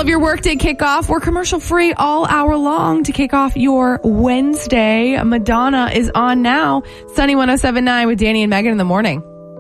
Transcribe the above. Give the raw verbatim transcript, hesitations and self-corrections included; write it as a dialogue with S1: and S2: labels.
S1: of your workday kickoff. We're commercial free all hour long to kick off your Wednesday. Madonna is on now. Sunny one oh seven point nine with Danny and Megan in the morning.